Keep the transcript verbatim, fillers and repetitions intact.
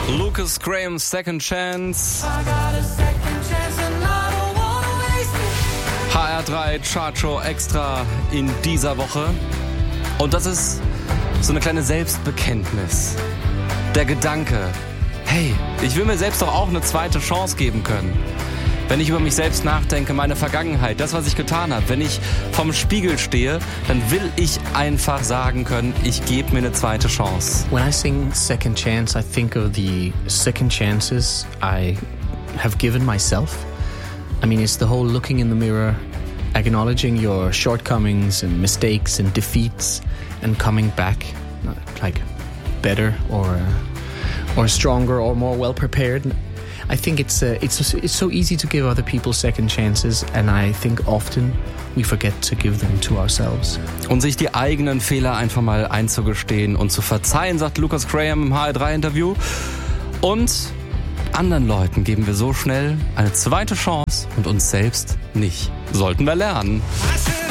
Lucas Graham, Second Chance. H R drei Chartshow extra in dieser Woche. Und das ist so eine kleine Selbstbekenntnis. Der Gedanke, hey, ich will mir selbst doch auch eine zweite Chance geben können. Wenn ich über mich selbst nachdenke, meine Vergangenheit, das, was ich getan habe, wenn ich vorm Spiegel stehe, dann will ich einfach sagen können, ich gebe mir eine zweite Chance. When I sing Second Chance, I think of the second chances I have given myself. I mean, it's the whole looking in the mirror, acknowledging your shortcomings and mistakes and defeats and coming back like better or or stronger or more well prepared. I think it's uh, it's it's so easy to give other people second chances, and I think often we forget to give them to ourselves. Und sich die eigenen Fehler einfach mal einzugestehen und zu verzeihen, sagt Lucas Graham im H R drei Interview. Und anderen Leuten geben wir so schnell eine zweite Chance und uns selbst nicht. Sollten wir lernen.